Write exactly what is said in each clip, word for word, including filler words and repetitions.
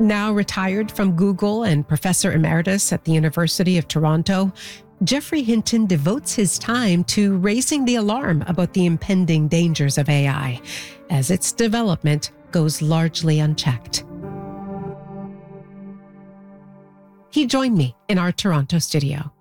Now retired from Google and professor emeritus at the University of Toronto, Geoffrey Hinton devotes his time to raising the alarm about the impending dangers of A I, as its development goes largely unchecked. He joined me in our Toronto studio.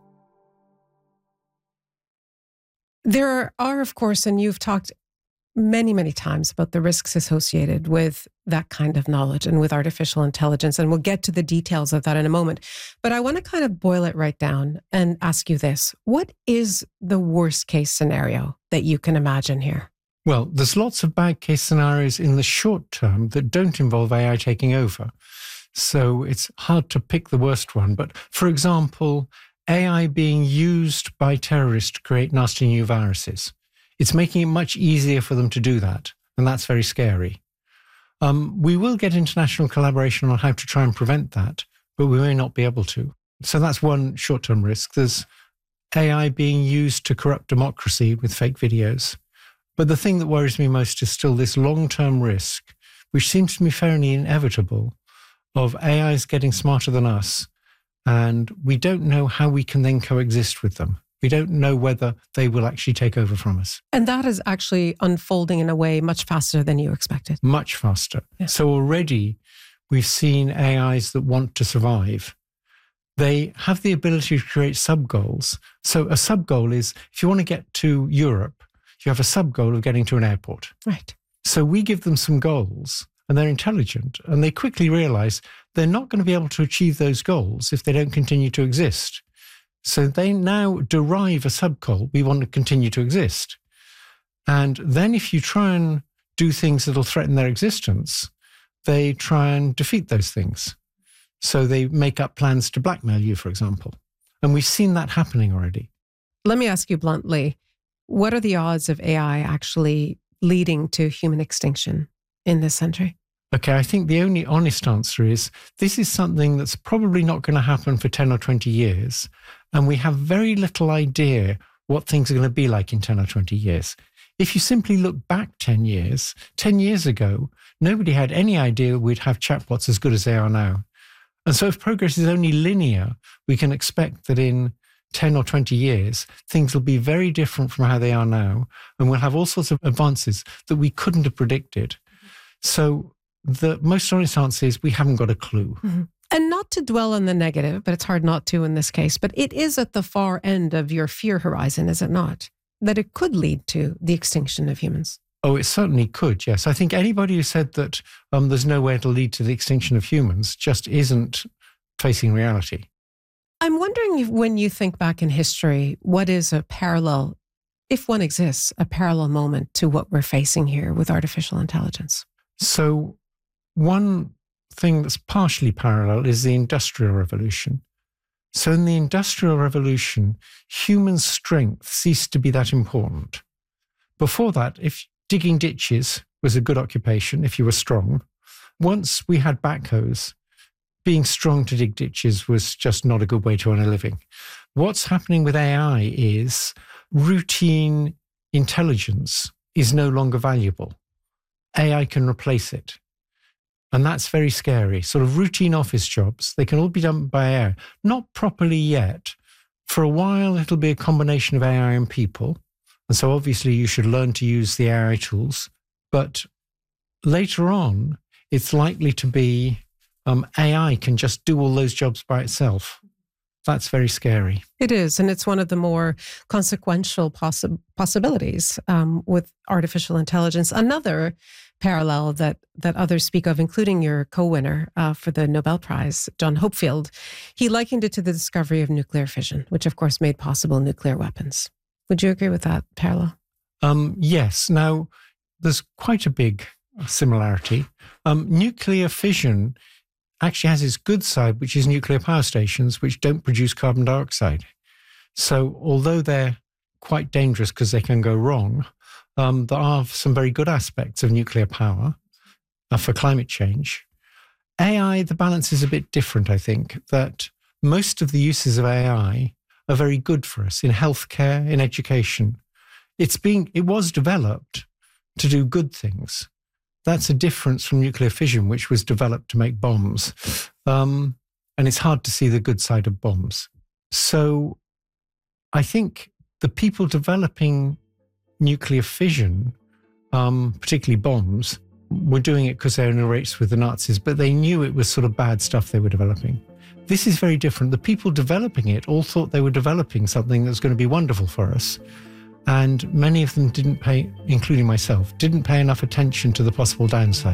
There are, of course, and you've talked many, many times about the risks associated with that kind of knowledge and with artificial intelligence, and we'll get to the details of that in a moment. But I want to kind of boil it right down and ask you this. What is the worst case scenario that you can imagine here? Well, there's lots of bad case scenarios in the short term that don't involve A I taking over. So it's hard to pick the worst one. But for example, A I being used by terrorists to create nasty new viruses. It's making it much easier for them to do that. And that's very scary. Um, we will get international collaboration on how to try and prevent that, but we may not be able to. So that's one short-term risk. There's A I being used to corrupt democracy with fake videos. But the thing that worries me most is still this long-term risk, which seems to me fairly inevitable, of A Is getting smarter than us. And we don't know how we can then coexist with them. We don't know whether they will actually take over from us. And that is actually unfolding in a way much faster than you expected. Much faster. Yeah. So already we've seen A Is that want to survive. They have the ability to create sub-goals. So a sub-goal is, if you want to get to Europe, you have a sub-goal of getting to an airport. Right. So we give them some goals, and they're intelligent, and they quickly realize they're not going to be able to achieve those goals if they don't continue to exist. So they now derive a sub-goal. We want to continue to exist. And then if you try and do things that'll threaten their existence, they try and defeat those things. So they make up plans to blackmail you, for example. And we've seen that happening already. Let me ask you bluntly, what are the odds of A I actually leading to human extinction in this century? Okay, I think the only honest answer is this is something that's probably not going to happen for ten or twenty years. And we have very little idea what things are going to be like in ten or twenty years. If you simply look back ten years, ten years ago, nobody had any idea we'd have chatbots as good as they are now. And so if progress is only linear, we can expect that in ten or twenty years, things will be very different from how they are now. And we'll have all sorts of advances that we couldn't have predicted. So the most honest answer is we haven't got a clue. Mm-hmm. And not to dwell on the negative, but it's hard not to in this case, but it is at the far end of your fear horizon, is it not? That it could lead to the extinction of humans. Oh, it certainly could, yes. I think anybody who said that um, there's no way it'll lead to the extinction of humans just isn't facing reality. I'm wondering if, when you think back in history, what is a parallel, if one exists, a parallel moment to what we're facing here with artificial intelligence? So one thing that's partially parallel is the Industrial Revolution. So in the Industrial Revolution, human strength ceased to be that important. Before that, if digging ditches was a good occupation, if you were strong, once we had backhoes, being strong to dig ditches was just not a good way to earn a living. What's happening with A I is routine intelligence is no longer valuable. A I can replace it. And that's very scary. Sort of routine office jobs, they can all be done by A I. Not properly yet. For a while, it'll be a combination of A I and people. And so obviously you should learn to use the A I tools. But later on, it's likely to be um, A I can just do all those jobs by itself. That's very scary. It is. And it's one of the more consequential possi- possibilities um, with artificial intelligence. Another parallel that that others speak of, including your co-winner uh, for the Nobel Prize, John Hopfield, he likened it to the discovery of nuclear fission, which of course made possible nuclear weapons. Would you agree with that parallel? Um, yes. Now, there's quite a big similarity. Um, nuclear fission actually has its good side, which is nuclear power stations, which don't produce carbon dioxide. So although they're quite dangerous because they can go wrong, um, there are some very good aspects of nuclear power uh, for climate change. A I, the balance is a bit different, I think, that most of the uses of A I are very good for us in healthcare, in education. It's being, it was developed to do good things. That's a difference from nuclear fission, which was developed to make bombs. Um, and it's hard to see the good side of bombs. So I think the people developing nuclear fission, um, particularly bombs, were doing it because they were in a race with the Nazis, but they knew it was sort of bad stuff they were developing. This is very different. The people developing it all thought they were developing something that's going to be wonderful for us. And many of them didn't pay, including myself, didn't pay enough attention to the possible downside.